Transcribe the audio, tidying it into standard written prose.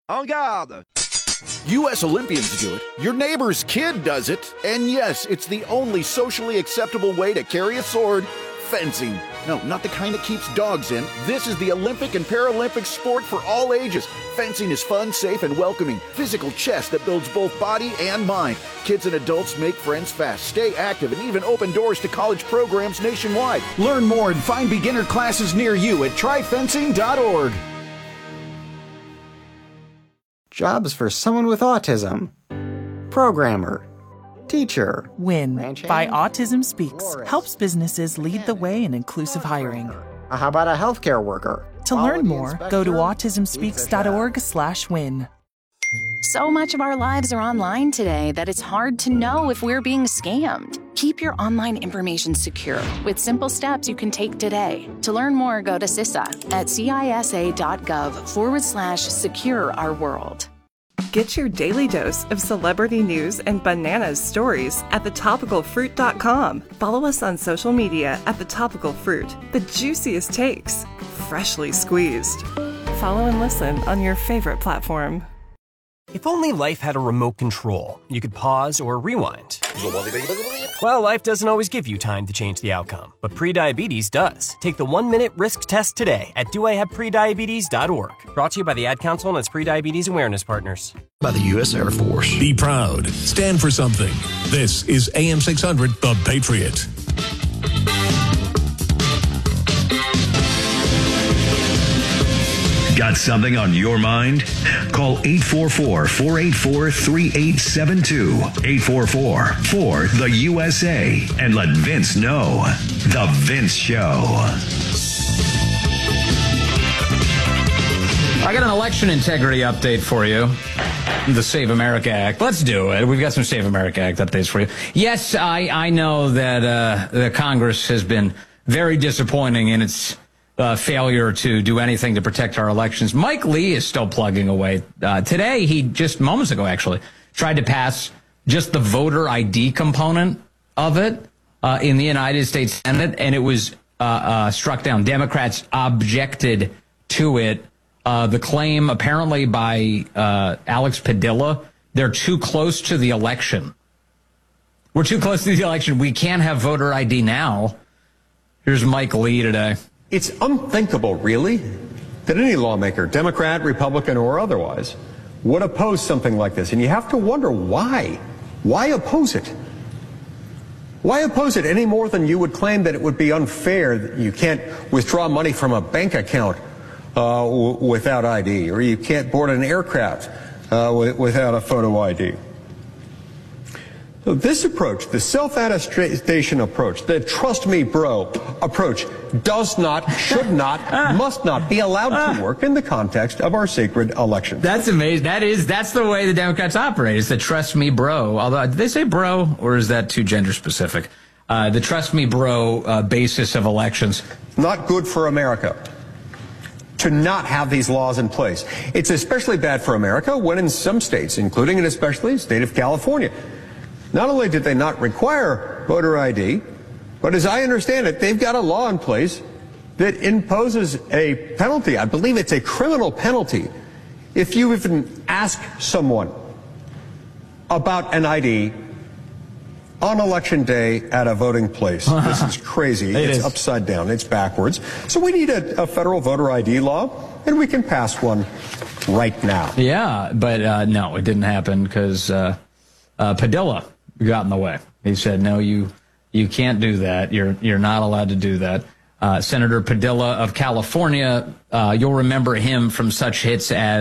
En garde! U.S. Olympians do it, your neighbor's kid does it, and yes, it's the only socially acceptable way to carry a sword, fencing. No, not the kind that keeps dogs in. This is the Olympic and Paralympic sport for all ages. Fencing is fun, safe, and welcoming. Physical chess that builds both body and mind. Kids and adults make friends fast, stay active, and even open doors to college programs nationwide. Learn more and find beginner classes near you at tryfencing.org. Jobs for someone with autism. Programmer. Teacher. WIN by Autism Speaks helps businesses lead the way in inclusive hiring. How about a healthcare worker? To learn more, go to autismspeaks.org/win. So much of our lives are online today that it's hard to know if we're being scammed. Keep your online information secure with simple steps you can take today. To learn more, go to CISA at cisa.gov/secure our world. Get your daily dose of celebrity news and bananas stories at thetopicalfruit.com. Follow us on social media at The Topical Fruit. The juiciest takes, freshly squeezed. Follow and listen on your favorite platform. If only life had a remote control, you could pause or rewind. Well, life doesn't always give you time to change the outcome, but prediabetes does. Take the 1-minute risk test today at doihaveprediabetes.org. Brought to you by the Ad Council and its pre-diabetes awareness partners. By the U.S. Air Force. Be proud. Stand for something. This is AM 600, The Patriot. Got something on your mind? Call 844-484-3872. 844-4-THE-USA. And let Vince know. The Vince Show. I got an election integrity update for you. The Save America Act. Let's do it. We've got some Save America Act updates for you. Yes, I know that the Congress has been very disappointing in its failure to do anything to protect our elections. Mike Lee is still plugging away. Today, he just moments ago, actually, tried to pass just the voter ID component of it in the United States Senate, and it was struck down. Democrats objected to it. The claim apparently by Alex Padilla, they're too close to the election. We're too close to the election. We can't have voter ID now. Here's Mike Lee today. It's unthinkable, really, that any lawmaker, Democrat, Republican, or otherwise, would oppose something like this. And you have to wonder why. Why oppose it? Why oppose it any more than you would claim that it would be unfair that you can't withdraw money from a bank account without ID, or you can't board an aircraft without a photo ID? So this approach, the self-attestation approach, the trust me bro approach, does not, should not, must not be allowed to work in the context of our sacred election. That's amazing. That's the way the Democrats operate. It's the trust me bro. Although, did they say bro, or is that too gender specific? The trust me bro basis of elections. Not good for America to not have these laws in place. It's especially bad for America when in some states, including and especially the state of California, not only did they not require voter ID, but as I understand it, they've got a law in place that imposes a penalty. I believe it's a criminal penalty if you even ask someone about an ID on election day at a voting place. This is crazy. It's upside down. It's backwards. So we need a federal voter ID law, and we can pass one right now. Yeah, but no, it didn't happen because Padilla got in the way. He said, no, you can't do that. You're not allowed to do that. Senator Padilla of California, you'll remember him from such hits as